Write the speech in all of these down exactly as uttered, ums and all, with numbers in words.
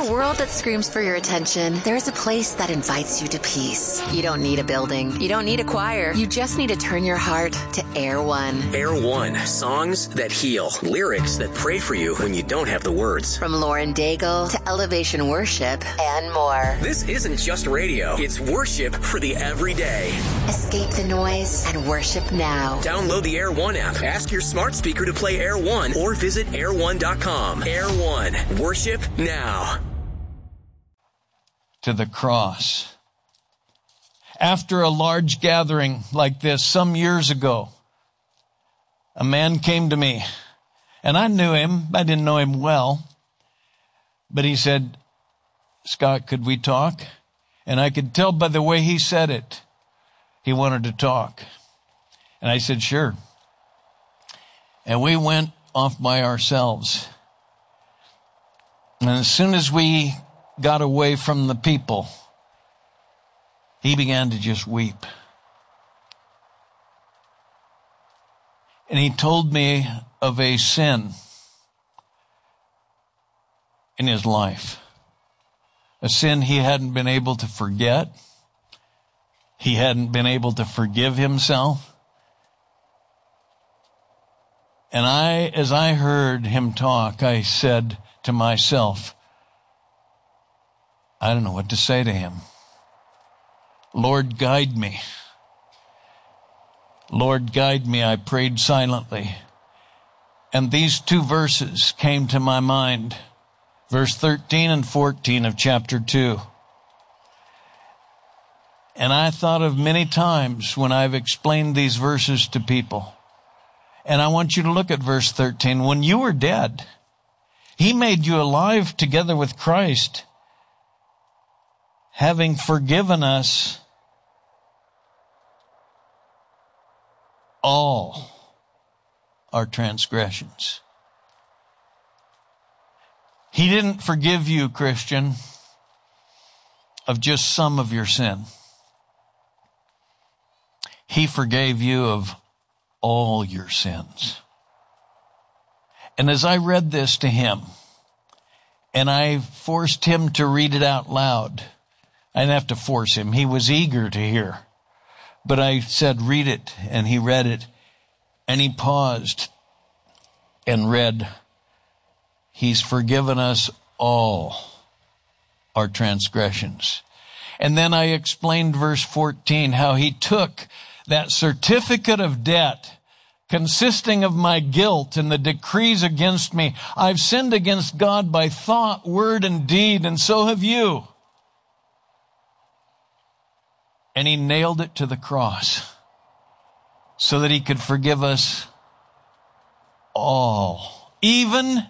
a world that screams for your attention, there's a place that invites you to peace. You don't need a building. You don't need a choir. You just need to turn your heart to Air One. Air One. Songs that heal. Lyrics that pray for you when you don't have the words. From Lauren Daigle to Elevation Worship and more. This isn't just radio. It's worship for the everyday. Escape the noise and worship now. Download the Air One app. Ask your smart speaker to play Air One or visit air one dot com. Air One. Worship now. To the cross. After a large gathering like this some years ago, a man came to me, and I knew him. I didn't know him well, but he said, "Scott, could we talk?" And I could tell by the way he said it, he wanted to talk. And I said, "Sure." And we went off by ourselves. And as soon as we got away from the people, he began to just weep. And he told me of a sin in his life. A sin he hadn't been able to forget. He hadn't been able to forgive himself. And I, as I heard him talk, I said to myself, I don't know what to say to him. Lord, guide me. Lord, guide me. I prayed silently. And these two verses came to my mind. Verse thirteen and fourteen of chapter two. And I thought of many times when I've explained these verses to people. And I want you to look at verse thirteen. When you were dead, he made you alive together with Christ, having forgiven us all our transgressions. He didn't forgive you, Christian, of just some of your sin. He forgave you of all your sins. And as I read this to him, and I forced him to read it out loud, I didn't have to force him. He was eager to hear. But I said, read it, and he read it, and he paused and read, He's forgiven us all our transgressions. And then I explained verse fourteen, how he took that certificate of debt consisting of my guilt and the decrees against me. I've sinned against God by thought, word, and deed, and so have you. And he nailed it to the cross so that he could forgive us all. Even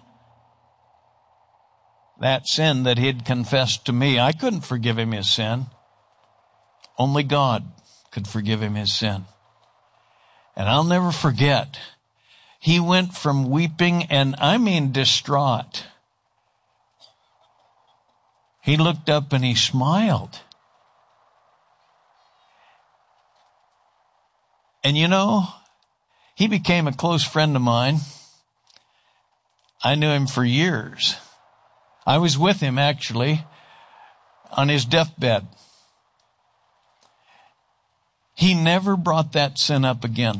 that sin that he'd confessed to me. I couldn't forgive him his sin. Only God could forgive him his sin. And I'll never forget, he went from weeping, and I mean distraught. He looked up and he smiled. And you know, he became a close friend of mine. I knew him for years. I was with him, actually, on his deathbed. He never brought that sin up again.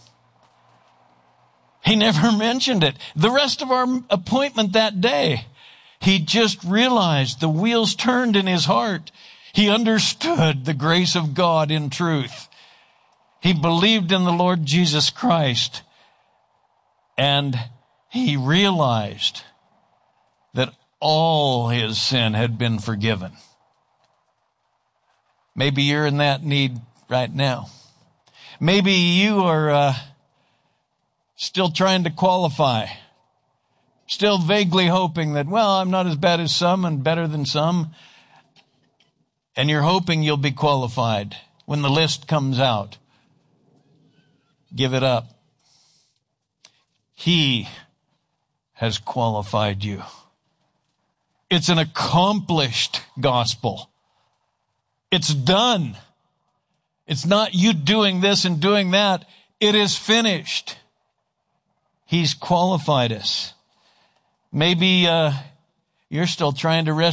He never mentioned it. The rest of our appointment that day, he just realized the wheels turned in his heart. He understood the grace of God in truth. He believed in the Lord Jesus Christ, and he realized that all his sin had been forgiven. Maybe you're in that need right now. Maybe you are uh, still trying to qualify, still vaguely hoping that, well, I'm not as bad as some and better than some, and you're hoping you'll be qualified when the list comes out. Give it up. He has qualified you. It's an accomplished gospel. It's done. It's not you doing this and doing that. It is finished. He's qualified us. Maybe uh, you're still trying to rest